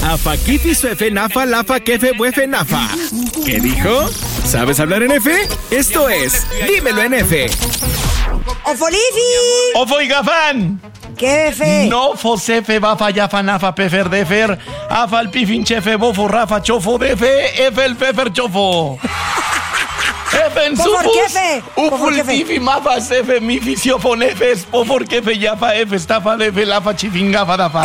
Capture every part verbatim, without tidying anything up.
Afa, kifi, suefe, nafa, lafa, kefe, buefe, nafa. ¿Qué dijo? ¿Sabes hablar en F? Esto es Dímelo en F. ¡Ofolifi! ¡Ofo y gafán! ¿Qué fe? No, fosefe, bafa, yafa, nafa, pefer, defer, afal, pifin, chefe, bofo, rafa, chofo, defe, efel, fefer, chofo. Efen, ¿Por qué fe? uful, tifi, mafa, sefe, mifi, siofo, nefes, pofor, kefe, yafa, efe, estafa, defe, lafa, chifin, gafa, dafa.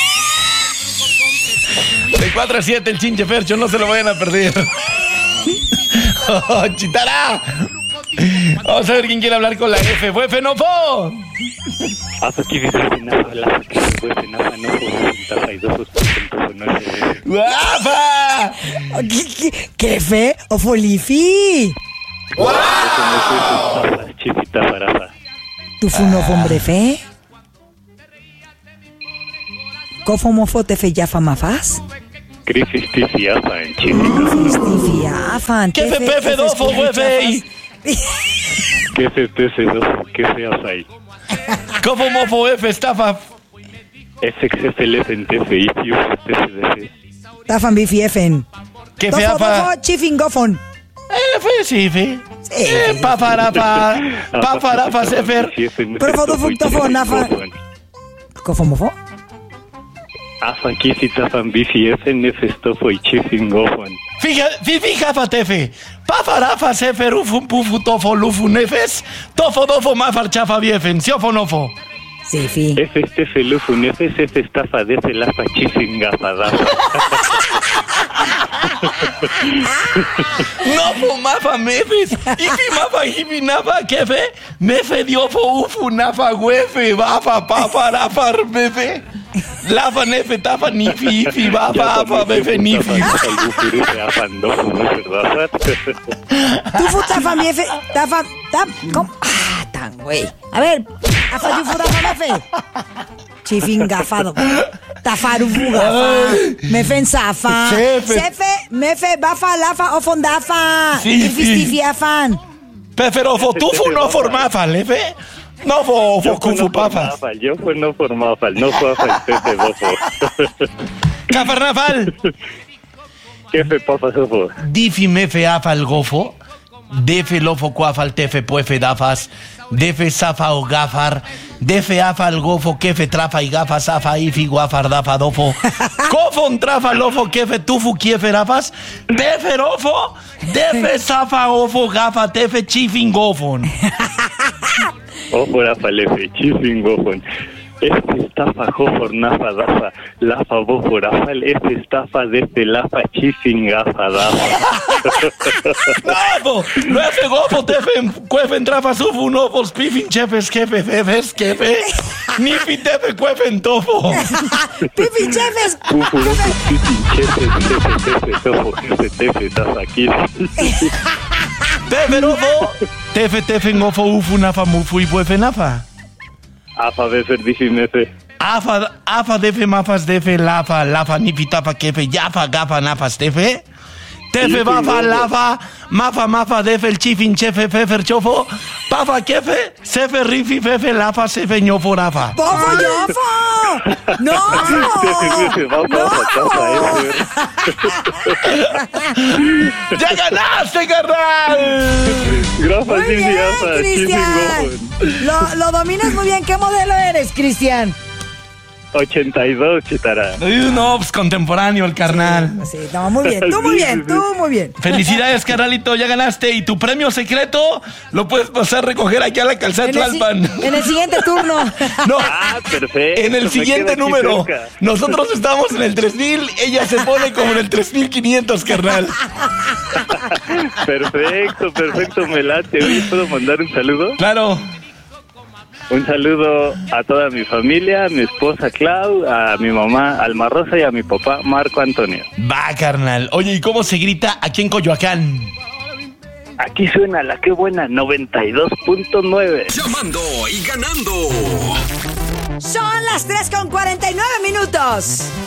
De cuatro a siete el chinche fercho, no se lo vayan a perder. Oh, chitara. Vamos a ver quién quiere hablar con la F. ¿Fue F, no fo? ¡Guapa! ¿Qué, qué, qué fe? ¡Ofolifi! ¡Wow! ¿Tu funofo hombre fe? ¿Cómo mofo te fe yafa mafas? Cristifiafan, Cristifiafan. ¿Qué fe pefe dofo, güey? ¿Qué fe pefe dofo? ¿Qué fe afai? ¿Cómo mofo F estafa? F X F L F N T F I F I U F T F D F. Tafan bifi efen. ¿Qué fe Dofo, afa? dofo, chifingofon. F, sí, fe. Sí. Pafarafa, pafarafa, sefer. Profo, dofo, dofo, nafa. ¿Cómo mofo? Afan kisitafan bifi F N F stofo y chifingofon. Fija, fija, fatefe. Pafarafa, sefer, ufun, pufu, tofo, lufu, nefes. Tofo, dofo, mafar, chafa, biefen. Siofo, nofo. Sí, fi. F este felufu, nefes, F estafa, de lafa, chifingafadafa. No fumafa mefes, ifi mafa hifi nafa kefe, mefe diofo ufu nafa huefe, bafa papa rafar mefe, lafa nefe tafa nifi ifi bafa afa mefe nifi. Tu fu tafa miefe, tafa, tap, ¿cómo? Ah, tan güey. A ver, afa tu fu tafa mefe. Chifingafado. Tafarufu gafa. Mefen safa. Sefe. Sefe, mefe, bafa, lafa, ofondafa. Sí, Ifistifiafan. Peferofo tufu no formafa, lefe. No fo fo kufu pafas. Yo fue no formaba, no fue afal, pepe bofo. Cafarnafal. ¿Qué fe pafas ofo? Difi mefe afal gofo. Defe lofo cuafal tefe puefe dafas. Defe safa o gafar. Defe afal gofo kefe trafa y gafa safa ifi guafar dafa dofo. Cofon trafa lofo kefe tufu kiefe rafas. Defe rofo. Defe safa ofo gafa tefe chifin gofon. Ofo afal F, chifingofon. F estafa jofor nafa dafa, lafa bofo rafal, F estafa defe lafa chifingafa dafa. ¡Bravo! ¡No hace gofo tefe cuefen trafa sufu no pos pifin chefes kefe fefes kefe. Nifi tefe cuefen tofo. Pipi chefes. Pufurofo pifin chefes, tefe tefe tofo, jefe tefe dafa kiri. Tefe rofo. Tefe tefe ngofo ufu nafa mufu y puefe nafa. Afa befer difi mefe. Afa, afa defe mafas defe lafa, lafa nifi tafa kefe, yafa gafa nafas tefe. Tefe bafa lafa, mafa mafa defe el chifin chefe fefer chofo. Pafa kefe, sefe rifi fefe lafa sefe ñofo rafa. ¡Bofo ñofo! ¡No! ¡No! ¡Ya ganaste, carnal! Muy bien, Cristian. Lo, lo dominas muy bien. ¿Qué modelo eres, Cristian? ochenta y dos, chitara. No, pues contemporáneo el carnal. Sí, no, muy bien. Tú muy bien, tú muy bien. Felicidades, carnalito, ya ganaste. Y tu premio secreto lo puedes pasar a recoger aquí a la calzada En el, si- Tlalpan. en el siguiente turno. No, Ah, perfecto. en el me siguiente quedo aquí número. cerca. Nosotros estamos en el tres mil, ella se pone como en el tres mil quinientos, carnal. Perfecto, perfecto, me late. Oye, ¿puedo mandar un saludo? Claro. Un saludo a toda mi familia, a mi esposa Clau, a mi mamá Alma Rosa y a mi papá Marco Antonio. Va, carnal. Oye, ¿y cómo se grita aquí en Coyoacán? Aquí suena la que buena noventa y dos punto nueve. Llamando y ganando. Son las tres con cuarenta y nueve minutos.